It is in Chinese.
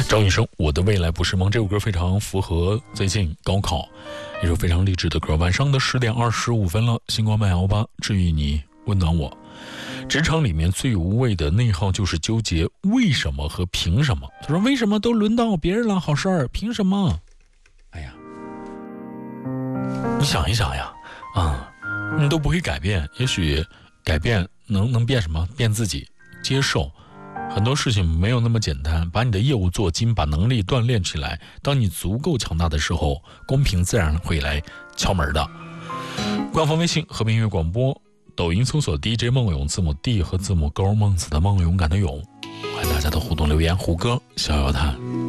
张雨生，我的未来不是梦，这首歌非常符合最近高考，一首非常励志的歌。晚上的10点25分了，星光漫摇吧，治愈你，温暖我。职场里面最无谓的内耗就是纠结为什么和凭什么。他说为什么都轮到别人了，好事儿凭什么？哎呀，你想一想呀，你都不会改变，也许改变能变什么？变自己，接受。很多事情没有那么简单，把你的业务做精，把能力锻炼起来。当你足够强大的时候，公平自然会来敲门的。官方微信和平音乐广播，抖音搜索 DJ 梦勇，字母 D 和字母勾，孟子的梦，勇敢的勇。欢迎大家的互动留言，胡歌、逍遥叹。